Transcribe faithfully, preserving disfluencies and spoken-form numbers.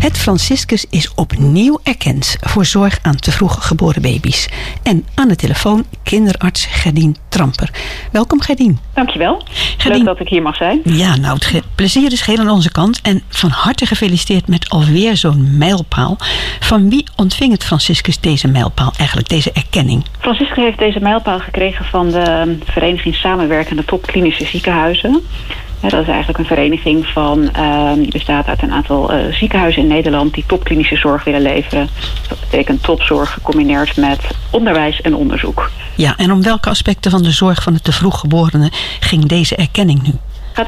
Het Franciscus is opnieuw erkend voor zorg aan te vroeg geboren baby's. En aan de telefoon kinderarts Gerdien Tramper. Welkom Gerdien. Dankjewel. Gerdien, leuk dat ik hier mag zijn. Ja, nou, het ge- plezier is geheel aan onze kant. En van harte gefeliciteerd met alweer zo'n mijlpaal. Van wie ontving het Franciscus deze mijlpaal eigenlijk, deze erkenning? Franciscus heeft deze mijlpaal gekregen van de Vereniging Samenwerkende Topklinische Ziekenhuizen. Ja, dat is eigenlijk een vereniging van, uh, die bestaat uit een aantal uh, ziekenhuizen in Nederland die topklinische zorg willen leveren. Dat betekent topzorg gecombineerd met onderwijs en onderzoek. Ja, en om welke aspecten van de zorg van de te vroeg geborenen ging deze erkenning nu?